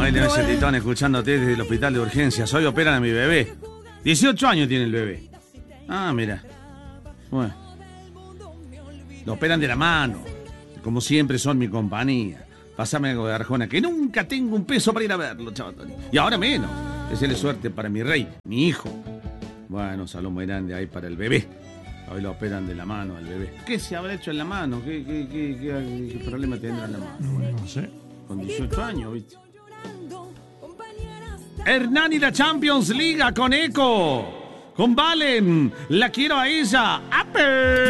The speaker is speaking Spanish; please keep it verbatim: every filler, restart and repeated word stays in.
Noelia, me dice Titón, escuchándote desde el hospital de urgencias. Hoy operan a mi bebé. dieciocho años tiene el bebé. Ah, mira. Bueno. Lo operan de la mano. Como siempre son mi compañía. Pásame algo de Arjona, que nunca tengo un peso para ir a verlo, chaval. Y ahora menos. Deseale suerte para mi rey, mi hijo. Bueno, salud muy grande ahí para el bebé. Hoy lo operan de la mano al bebé. ¿Qué se habrá hecho en la mano? ¿Qué, qué, qué, qué, qué problema tendrá en la mano? No, no sé. Con dieciocho años, ¿viste? Hernán y la Champions League con Eco. Con Valen. La quiero a ella. ¡Ape!